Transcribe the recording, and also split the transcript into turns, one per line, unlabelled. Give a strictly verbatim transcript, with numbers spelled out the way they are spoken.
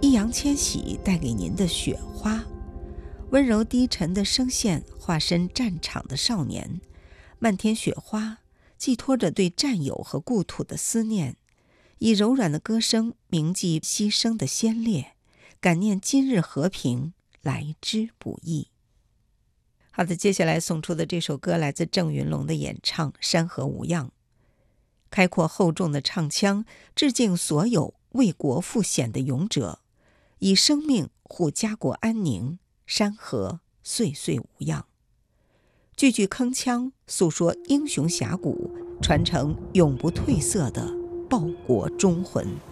易烊千玺带给您的雪花，温柔低沉的声线化身战场的少年，漫天雪花寄托着对战友和故土的思念，以柔软的歌声铭记牺牲的先烈，感念今日和平来之不易。好的，接下来送出的这首歌来自郑云龙的演唱《山河无恙》，开阔厚重的唱腔致敬所有为国赴险的勇者，以生命护家国安宁，山河岁岁无恙。句句铿锵诉说英雄侠骨，传承永不褪色的报国忠魂。